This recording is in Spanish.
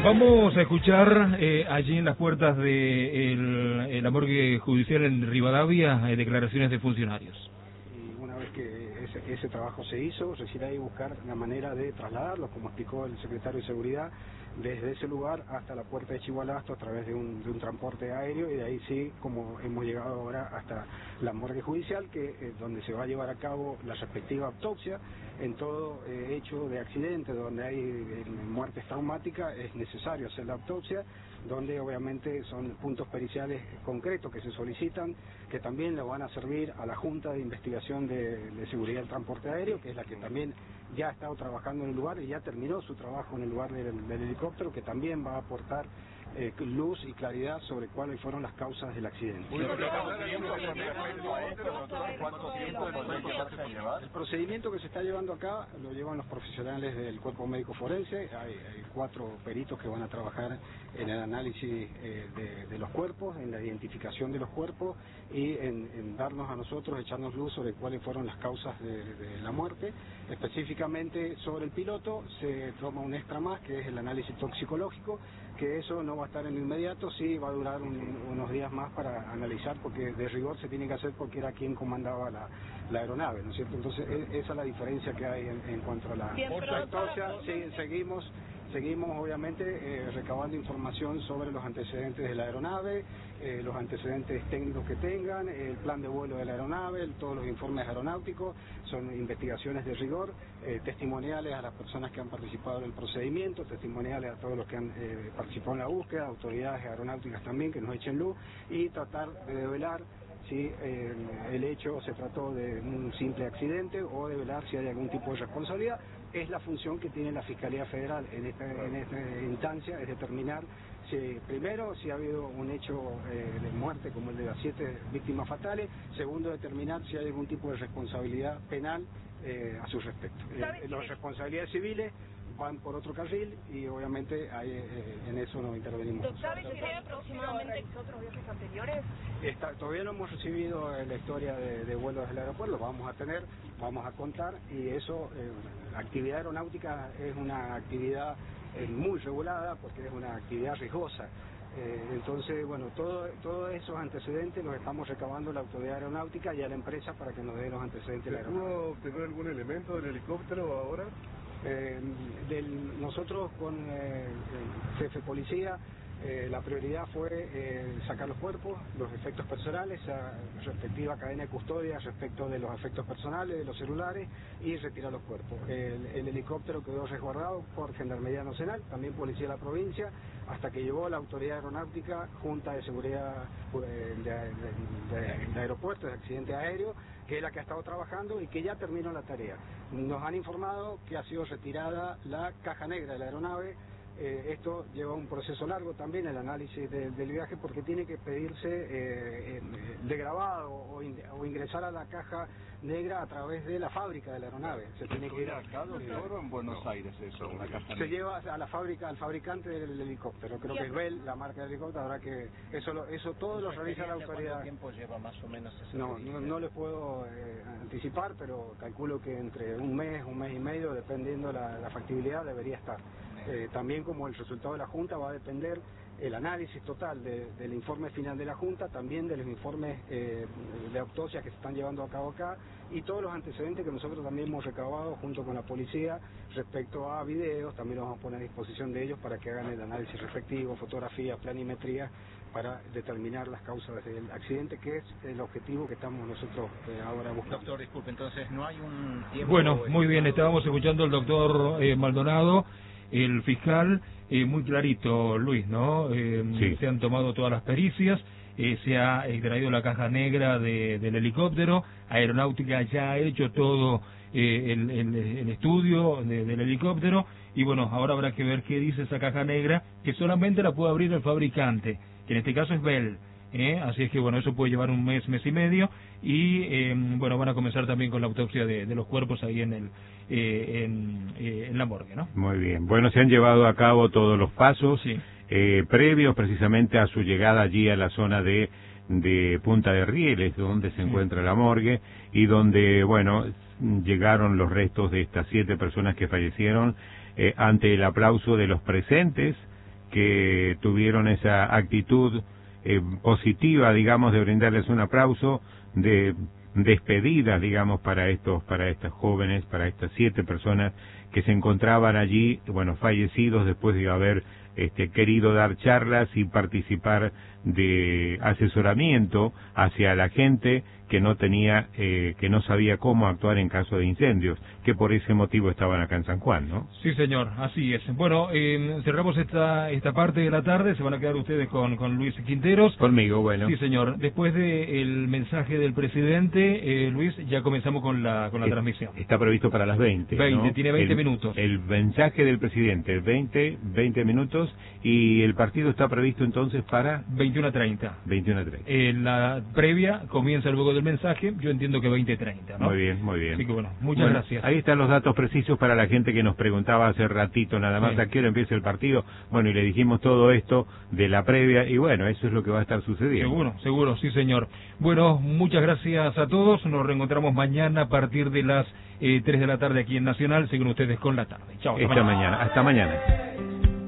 Vamos a escuchar allí en las puertas de la morgue judicial en Rivadavia declaraciones de funcionarios. Y una vez que ese trabajo se hizo, recién hay que buscar la manera de trasladarlos, como explicó el secretario de Seguridad, desde ese lugar hasta la puerta de Chihualasto a través de un transporte aéreo, y de ahí sí, como hemos llegado ahora hasta la morgue judicial, que donde se va a llevar a cabo la respectiva autopsia. En todo hecho de accidente donde hay muertes traumáticas es necesario hacer la autopsia, donde obviamente son puntos periciales concretos que se solicitan, que también le van a servir a la Junta de Investigación de Seguridad del Transporte Aéreo, que es la que también ya ha estado trabajando en el lugar y ya terminó su trabajo en el lugar del helicóptero, que también va a aportar luz y claridad sobre cuáles fueron las causas del accidente. El procedimiento que se está llevando acá lo llevan los profesionales del cuerpo médico forense. Hay 4 peritos que van a trabajar en el análisis de los cuerpos, en la identificación de los cuerpos y en darnos a nosotros, echarnos luz sobre cuáles fueron las causas de la muerte. Específicamente sobre el piloto se toma un extra más, que es el análisis toxicológico, que eso no va a estar en lo inmediato, sí va a durar unos días más para analizar, porque de rigor se tiene que hacer porque era quien comandaba la aeronave, ¿no es cierto? Entonces esa es la diferencia que hay en cuanto a la autopsia. Sí, seguimos obviamente recabando información sobre los antecedentes de la aeronave, los antecedentes técnicos que tengan, el plan de vuelo de la aeronave, todos los informes aeronáuticos, son investigaciones de rigor, testimoniales a las personas que han participado en el procedimiento, testimoniales a todos los que han participado en la búsqueda, autoridades aeronáuticas también que nos echen luz, y tratar de develar si el hecho se trató de un simple accidente o de velar si hay algún tipo de responsabilidad. Es la función que tiene la Fiscalía Federal en esta instancia, es determinar primero si ha habido un hecho de muerte como el de las 7 víctimas fatales, segundo determinar si hay algún tipo de responsabilidad penal a su respecto. Las responsabilidades civiles van por otro carril y obviamente en eso no intervenimos. ¿Sabe si hay aproximadamente otros viajes anteriores? Todavía no hemos recibido la historia de vuelos del aeropuerto, lo vamos a tener, vamos a contar, y eso, actividad aeronáutica es una actividad muy regulada porque es una actividad riesgosa. Entonces, bueno, todos esos antecedentes los estamos recabando a la autoridad aeronáutica y a la empresa para que nos dé los antecedentes de la aeronave. ¿Pudo obtener algún elemento del helicóptero ahora? Nosotros con el jefe de policía, la prioridad fue sacar los cuerpos, los efectos personales, respectiva cadena de custodia respecto de los efectos personales, de los celulares, y retirar los cuerpos. El helicóptero quedó resguardado por Gendarmería Nacional, también Policía de la Provincia, hasta que llegó la Autoridad Aeronáutica, Junta de Seguridad de Aeropuertos, de Accidente Aéreo, que es la que ha estado trabajando y que ya terminó la tarea. Nos han informado que ha sido retirada la caja negra de la aeronave. Esto lleva un proceso largo también, el análisis del viaje, porque tiene que pedirse de grabado o ingresar a la caja negra a través de la fábrica de la aeronave. Se tiene que ir acá, doctor, o en Buenos Aires eso, la caja negra. Se lleva a la fábrica, al fabricante del helicóptero, creo que es Bell, la marca del helicóptero. Habrá que eso todo lo realiza la autoridad. ¿Cuánto tiempo lleva más o menos ese no les puedo anticipar, pero calculo que entre un mes y medio, dependiendo la factibilidad, debería estar. También, como el resultado de la Junta, va a depender el análisis total del informe final de la Junta, también de los informes de autopsia que se están llevando a cabo acá, y todos los antecedentes que nosotros también hemos recabado junto con la policía respecto a videos. También los vamos a poner a disposición de ellos para que hagan el análisis respectivo, fotografías, planimetría, para determinar las causas del accidente, que es el objetivo que estamos nosotros ahora buscando. Doctor, disculpe, entonces no hay un tiempo... Bueno, muy bien, estábamos escuchando al doctor Maldonado, el fiscal, muy clarito, Luis, ¿no? Sí. Se han tomado todas las pericias, se ha extraído la caja negra del helicóptero, Aeronáutica ya ha hecho todo el estudio del helicóptero, y bueno, ahora habrá que ver qué dice esa caja negra, que solamente la puede abrir el fabricante, que en este caso es Bell. Así es que bueno, eso puede llevar un mes y medio, y bueno, van a comenzar también con la autopsia de los cuerpos ahí en la morgue, ¿no? Muy bien. Bueno, se han llevado a cabo todos los pasos Sí. Previos precisamente a su llegada allí a la zona de Punta de Rieles, donde se encuentra la morgue, y donde, bueno, llegaron los restos de estas 7 personas que fallecieron ante el aplauso de los presentes, que tuvieron esa actitud positiva, digamos, de brindarles un aplauso, de despedidas, digamos, para estas jóvenes, para estas 7 personas que se encontraban allí, bueno, fallecidos después de haber querido dar charlas y participar de asesoramiento hacia la gente que no tenía, que no sabía cómo actuar en caso de incendios, que por ese motivo estaban acá en San Juan, ¿no? Sí, señor, así es. Bueno, cerramos esta parte de la tarde, se van a quedar ustedes con Luis Quinteros. Conmigo, bueno. Sí, señor. Después del mensaje del presidente, Luis, ya comenzamos con la transmisión. Está previsto para las 20. 20, ¿no? tiene 20 minutos. El mensaje del presidente, 20 minutos, y el partido está previsto entonces para 21:30. 21:30. La previa comienza luego del mensaje, yo entiendo que 20:30, ¿no? Muy bien, muy bien. Así que bueno, muchas gracias. Ahí están los datos precisos para la gente que nos preguntaba hace ratito nada más, sí, a qué hora empieza el partido. Bueno, y le dijimos todo esto de la previa, y bueno, eso es lo que va a estar sucediendo. Seguro, sí, señor. Bueno, muchas gracias a todos, nos reencontramos mañana a partir de las 3 de la tarde aquí en Nacional, siguen ustedes con la tarde. Chao, hasta mañana. Hasta mañana.